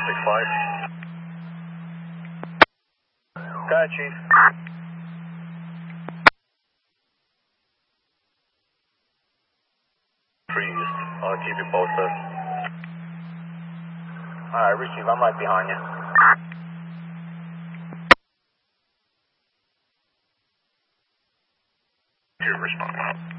65. Go ahead, Chief. Freeze. I'll keep you posted. Alright, receive. I'm right behind you. Your response.